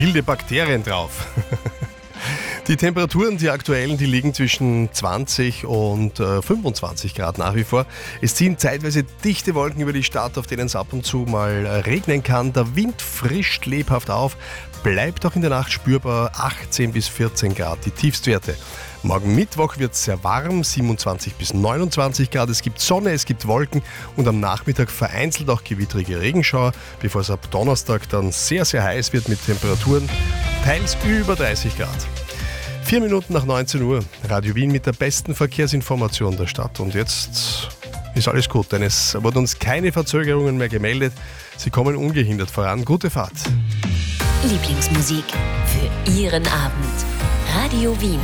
Wilde Bakterien drauf. Die Temperaturen, die aktuellen, die liegen zwischen 20 und 25 Grad nach wie vor. Es ziehen zeitweise dichte Wolken über die Stadt, auf denen es ab und zu mal regnen kann. Der Wind frischt lebhaft auf, bleibt auch in der Nacht spürbar, 18 bis 14 Grad, die Tiefstwerte. Morgen Mittwoch wird es sehr warm, 27 bis 29 Grad. Es gibt Sonne, es gibt Wolken und am Nachmittag vereinzelt auch gewittrige Regenschauer, bevor es ab Donnerstag dann sehr, sehr heiß wird mit Temperaturen teils über 30 Grad. 4 Minuten nach 19 Uhr, Radio Wien mit der besten Verkehrsinformation der Stadt. Und jetzt ist alles gut, denn es wurden uns keine Verzögerungen mehr gemeldet. Sie kommen ungehindert voran. Gute Fahrt. Lieblingsmusik für Ihren Abend. Radio Wien.